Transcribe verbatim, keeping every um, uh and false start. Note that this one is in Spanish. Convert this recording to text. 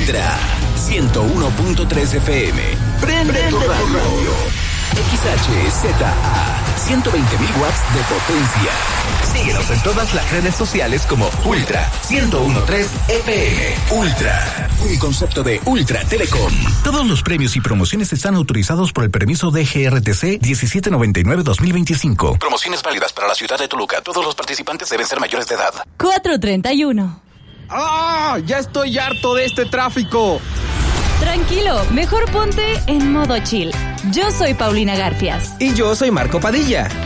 Ultra ciento uno punto tres F M. Prende, Prende tu radio. X H Z A, ciento veinte mil watts de potencia. Síguenos en todas las redes sociales como Ultra ciento uno punto tres F M. Ultra, un concepto de Ultra Telecom. Todos los premios y promociones están autorizados por el permiso de G R T C diecisiete noventa y nueve dos mil veinticinco. Promociones válidas para la ciudad de Toluca. Todos los participantes deben ser mayores de edad. cuatro treinta y uno. ¡Ah! ¡Ya estoy harto de este tráfico! Tranquilo, mejor ponte en modo chill. Yo soy Paulina Garfias. Y yo soy Marco Padilla.